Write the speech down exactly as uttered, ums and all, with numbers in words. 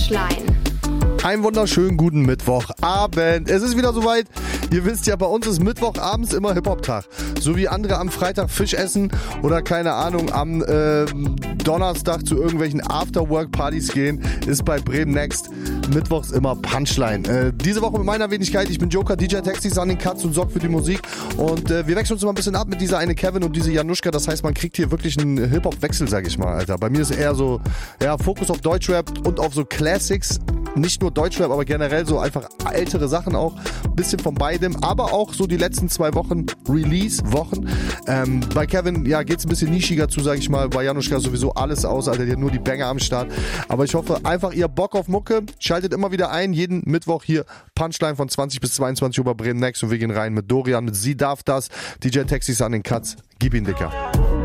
Punchline. Einen wunderschönen guten Mittwochabend. Es ist wieder soweit. Ihr wisst ja, bei uns ist Mittwochabends immer Hip-Hop-Tag. So wie andere am Freitag Fisch essen oder keine Ahnung am äh, Donnerstag zu irgendwelchen After-Work-Partys gehen, ist bei Bremen Next mittwochs immer Punchline. Äh, diese Woche mit meiner Wenigkeit. Ich bin Joker, D J Taxis an den Cuts und sorgt für die Musik. Und äh, wir wechseln uns immer ein bisschen ab mit dieser eine Kevin und diese Januschka. Das heißt, man kriegt hier wirklich einen Hip-Hop-Wechsel, sag ich mal, Alter. Bei mir ist eher so, ja, Fokus auf Deutschrap und auf so Classics. Nicht nur Deutschrap, aber generell so einfach ältere Sachen auch. Bisschen von beidem, aber auch so die letzten zwei Wochen, Release-Wochen. Ähm, bei Kevin, ja, geht's ein bisschen nischiger zu, sag ich mal. Bei Januschka sowieso alles aus, Alter, die hat nur die Banger am Start. Aber ich hoffe einfach, ihr Bock auf Mucke. Schaltet immer wieder ein, jeden Mittwoch hier Punchline von zwanzig bis zweiundzwanzig Uhr bei Bremen Next und wir gehen rein mit Dorian, mit Sie darf das, D J Taxis an den Cuts. Gib ihn, Dicker.